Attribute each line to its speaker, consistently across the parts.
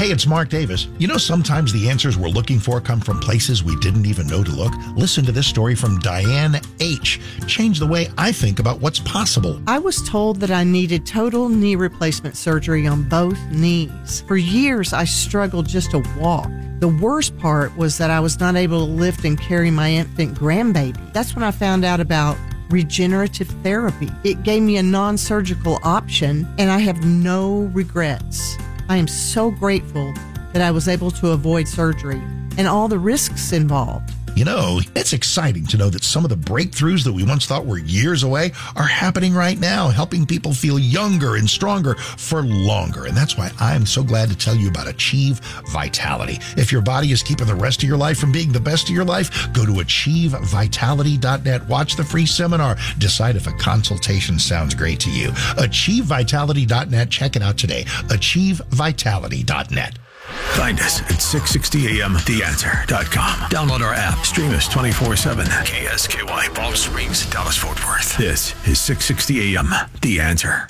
Speaker 1: Hey, it's Mark Davis. You know, sometimes the answers we're looking for come from places we didn't even know to look. Listen to this story from Diane H. Changed the way I think about what's possible.
Speaker 2: I was told that I needed total knee replacement surgery on both knees. For years, I struggled just to walk. The worst part was that I was not able to lift and carry my infant grandbaby. That's when I found out about regenerative therapy. It gave me a non-surgical option, and I have no regrets. I am so grateful that I was able to avoid surgery and all the risks involved.
Speaker 1: You know, it's exciting to know that some of the breakthroughs that we once thought were years away are happening right now, helping people feel younger and stronger for longer. And that's why I'm so glad to tell you about Achieve Vitality. If your body is keeping the rest of your life from being the best of your life, go to achievevitality.net. Watch the free seminar. Decide if a consultation sounds great to you. achievevitality.net. Check it out today. achievevitality.net.
Speaker 3: Find us at 660amtheanswer.com. Download our app. Stream us 24/7. KSKY, Palm Springs, Dallas, Fort Worth. This is 660 AM, The Answer.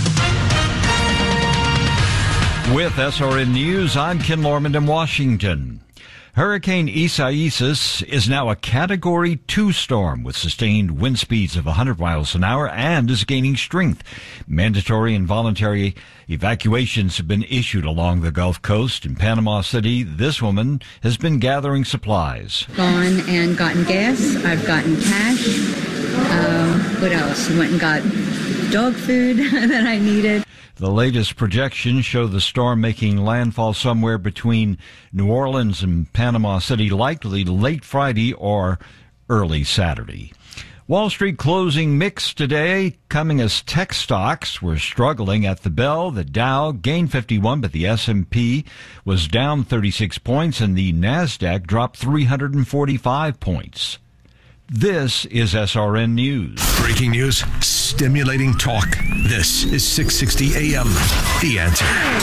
Speaker 4: With SRN News, I'm Ken Lorman in Washington. Hurricane Isaias is now a Category 2 storm with sustained wind speeds of 100 miles an hour and is gaining strength. Mandatory and voluntary evacuations have been issued along the Gulf Coast. In Panama City, this woman has been gathering supplies.
Speaker 5: Gone and gotten gas. I've gotten cash. What else? Went and got dog food that I needed.
Speaker 4: The latest projections show the storm making landfall somewhere between New Orleans and Panama City, likely late Friday or early Saturday. Wall Street closing mixed today, coming as tech stocks were struggling at the bell. The Dow gained 51, but the S&P was down 36 points, and the NASDAQ dropped 345 points. This is SRN News.
Speaker 3: Breaking news, stimulating talk. This is 660 AM, The Answer.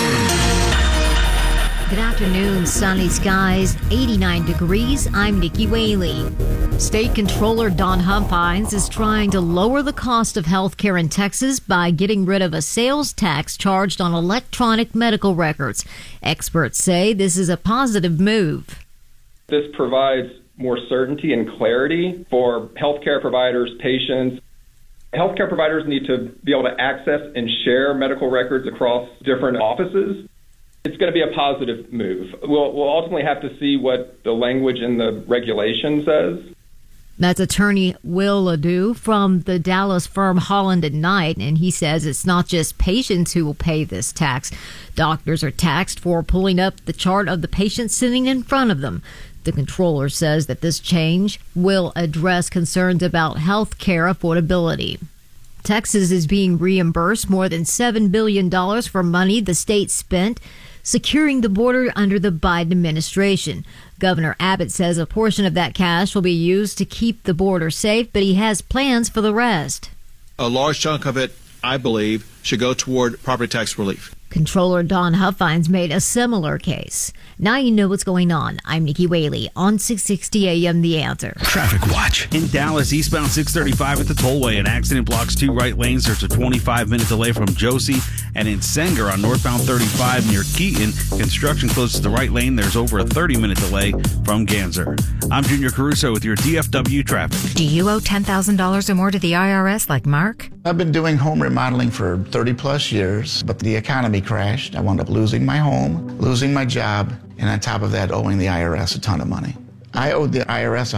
Speaker 6: Good afternoon, sunny skies, 89 degrees. I'm Nikki Whaley. State Controller Don Huffines is trying to lower the cost of health care in Texas by getting rid of a sales tax charged on electronic medical records. Experts say this is a positive move.
Speaker 7: This provides more certainty and clarity for healthcare providers, patients. Healthcare providers need to be able to access and share medical records across different offices. It's going to be a positive move. We'll ultimately have to see what the language in the regulation says.
Speaker 6: That's attorney Will Adu from the Dallas firm Holland & Knight, and he says it's not just patients who will pay this tax. Doctors are taxed for pulling up the chart of the patient sitting in front of them. The controller says that this change will address concerns about health care affordability. Texas is being reimbursed more than $7 billion for money the state spent securing the border under the Biden administration. Governor Abbott says a portion of that cash will be used to keep the border safe, but he has plans for the rest.
Speaker 8: A large chunk of it, I believe, should go toward property tax relief.
Speaker 6: Controller Don Huffines made a similar case. Now you know what's going on. I'm Nikki Whaley on 660 AM The Answer.
Speaker 3: Traffic Watch.
Speaker 9: In Dallas, eastbound 635 at the tollway, an accident blocks 2 right lanes. There's a 25-minute delay from Josie. And in Sanger on northbound 35 near Keaton, construction closes the right lane. There's over a 30-minute delay from Ganser. I'm Junior Caruso with your DFW traffic.
Speaker 10: Do you owe $10,000 or more to the IRS like Mark?
Speaker 11: I've been doing home remodeling for 30 plus years, but the economy crashed. I wound up losing my home, losing my job, and on top of that, owing the IRS a ton of money. I owed the IRS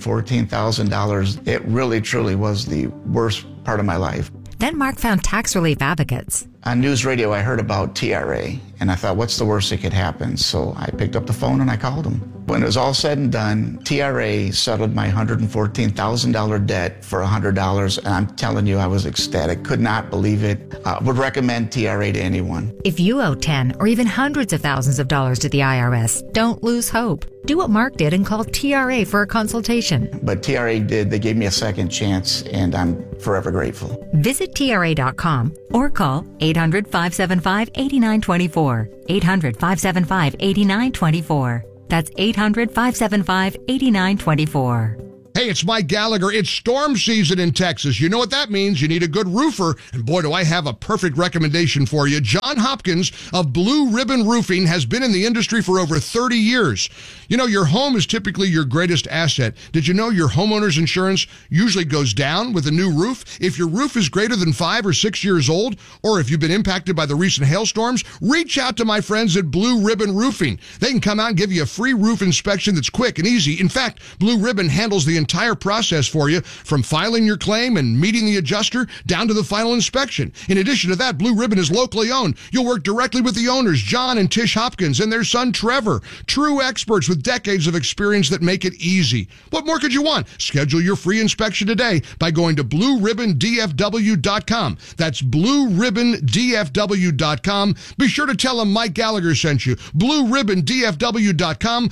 Speaker 11: $114,000. It really, truly was the worst part of my life.
Speaker 10: Then Mark found Tax Relief Advocates.
Speaker 11: On news radio, I heard about TRA, and I thought, what's the worst that could happen? So I picked up the phone and I called them. When it was all said and done, TRA settled my $114,000 debt for $100, and I'm telling you, I was ecstatic. Could not believe it. Would recommend TRA to anyone.
Speaker 10: If you owe 10 or even hundreds of thousands of dollars to the IRS, don't lose hope. Do what Mark did and call TRA for a consultation.
Speaker 11: But TRA did. They gave me a second chance, and I'm forever grateful.
Speaker 10: Visit TRA.com or call 800-575-8924. 800-575-8924. That's 800-575-8924.
Speaker 12: Hey, it's Mike Gallagher. It's storm season in Texas. You know what that means. You need a good roofer. And boy, do I have a perfect recommendation for you. John Hopkins of Blue Ribbon Roofing has been in the industry for over 30 years. You know, your home is typically your greatest asset. Did you know your homeowner's insurance usually goes down with a new roof? If your roof is greater than 5 or 6 years old, or if you've been impacted by the recent hailstorms, reach out to my friends at Blue Ribbon Roofing. They can come out and give you a free roof inspection that's quick and easy. In fact, Blue Ribbon handles the entire process for you, from filing your claim and meeting the adjuster down to the final inspection. In addition to that, Blue Ribbon is locally owned. You'll work directly with the owners, John and Tish Hopkins, and their son Trevor, true experts with decades of experience that make it easy. What more could you want? Schedule your free inspection today by going to BlueRibbonDFW.com. That's BlueRibbonDFW.com. Be sure to tell them Mike Gallagher sent you. BlueRibbonDFW.com,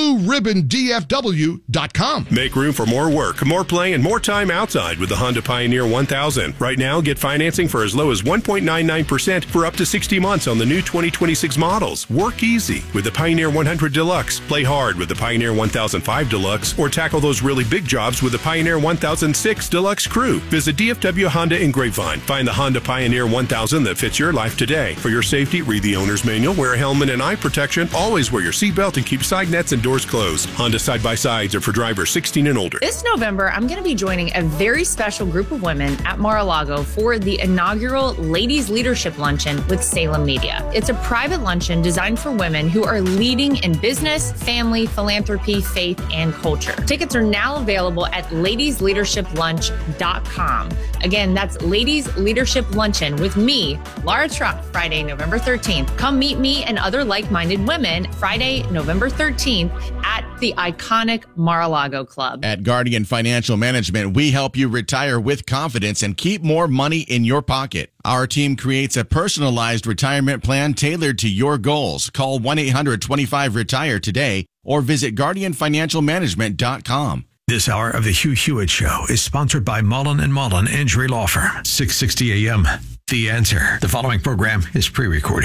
Speaker 12: BlueRibbonDFW.com.
Speaker 13: Make room for more work, more play, and more time outside with the Honda Pioneer 1000. Right now, get financing for as low as 1.99% for up to 60 months on the new 2026 models. Work easy with the Pioneer 100 Deluxe. Play hard with the Pioneer 1005 Deluxe, or tackle those really big jobs with the Pioneer 1006 Deluxe Crew. Visit DFW Honda in Grapevine. Find the Honda Pioneer 1000 that fits your life today. For your safety, read the owner's manual, wear a helmet and eye protection, always wear your seatbelt, and keep side nets and doors closed. Honda side-by-sides are for drivers 16 and older.
Speaker 14: This November, I'm going to be joining a very special group of women at Mar-a-Lago for the inaugural Ladies Leadership Luncheon with Salem Media. It's a private luncheon designed for women who are leading in business, family, philanthropy, faith, and culture. Tickets are now available at ladiesleadershiplunch.com. Again, that's Ladies Leadership Luncheon with me, Laura Trump, Friday, November 13th. Come meet me and other like-minded women Friday, November 13th at the iconic Mar-a-Lago Club.
Speaker 15: At Guardian Financial Management, we help you retire with confidence and keep more money in your pocket. Our team creates a personalized retirement plan tailored to your goals. Call 1-800-25-RETIRE today or visit guardianfinancialmanagement.com.
Speaker 3: This hour of the Hugh Hewitt Show is sponsored by Mullen & Mullen Injury Law Firm. 660 AM. The Answer. The following program is pre-recorded.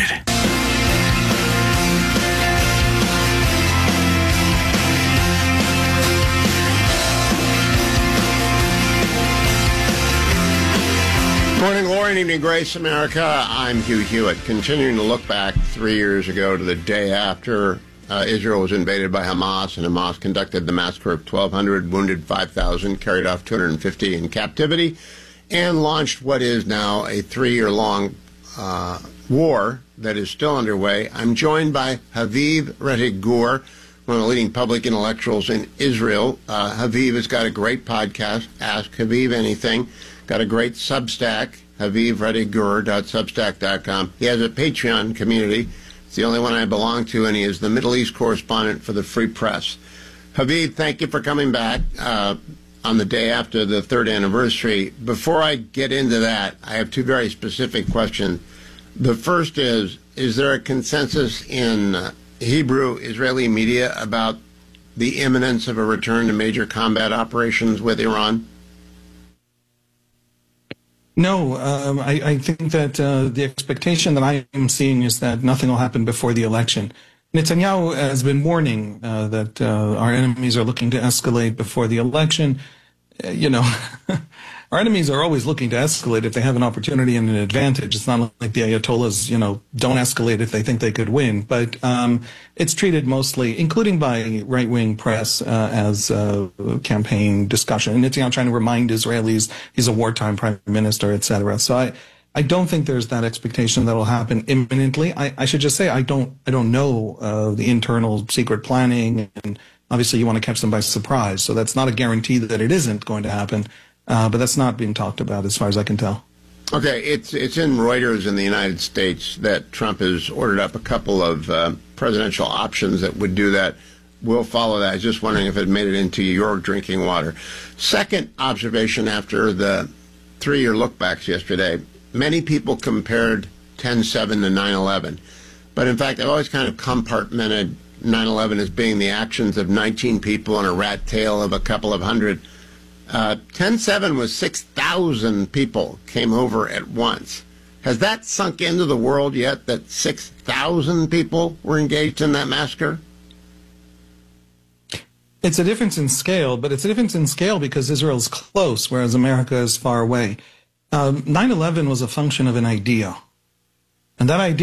Speaker 16: Morning, glory, and evening, grace, America. I'm Hugh Hewitt, continuing to look back 3 years ago to the day after Israel was invaded by Hamas, and Hamas conducted the massacre of 1,200, wounded 5,000, carried off 250 in captivity, and launched what is now a 3-year-long war that is still underway. I'm joined by Haviv Rettig Gur, one of the leading public intellectuals in Israel. Haviv has got a great podcast, Ask Haviv Anything. Got a great Substack, HavivRettigGur.substack.com. He has a Patreon community. It's the only one I belong to, and he is the Middle East correspondent for the Free Press. Haviv, thank you for coming back on the day after the 3rd anniversary. Before I get into that, I have 2 very specific questions. The first is there a consensus in Hebrew Israeli media about the imminence of a return to major combat operations with Iran?
Speaker 17: No, I think that the expectation that I am seeing is that nothing will happen before the election. Netanyahu has been warning that our enemies are looking to escalate before the election. Our enemies are always looking to escalate if they have an opportunity and an advantage. It's not like the Ayatollahs, don't escalate if they think they could win. But it's treated mostly, including by right-wing press, as a campaign discussion. And Netanyahu trying to remind Israelis he's a wartime prime minister, et cetera. So I don't think there's that expectation that will happen imminently. I should just say I don't know the internal secret planning, and obviously you want to catch them by surprise. So that's not a guarantee that it isn't going to happen. But that's not being talked about as far as I can tell.
Speaker 16: Okay, it's in Reuters in the United States that Trump has ordered up a couple of presidential options that would do that. We'll follow that. I was just wondering if it made it into your drinking water. Second observation after the 3-year look-backs yesterday, many people compared 10/7 to 9/11. But in fact, I've always kind of compartmented 9/11 as being the actions of 19 people and a rat tail of a couple of hundred. 10/7 was 6,000 people came over at once. Has that sunk into the world yet, that 6,000 people were engaged in that massacre?
Speaker 17: It's a difference in scale, but it's a difference in scale because Israel's close, whereas America is far away. 9/11 was a function of an idea. And that idea